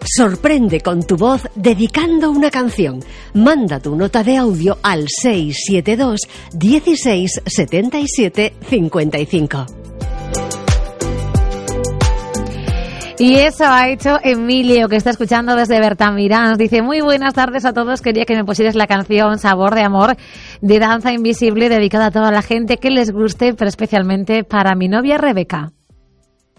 Sorprende con tu voz dedicando una canción. Manda tu nota de audio al 672 16 77 55. Y eso ha hecho Emilio, que está escuchando desde Bertamirán. Nos dice: muy buenas tardes a todos. Quería que me pusieras la canción Sabor de Amor de Danza Invisible, dedicada a toda la gente que les guste, pero especialmente para mi novia Rebeca.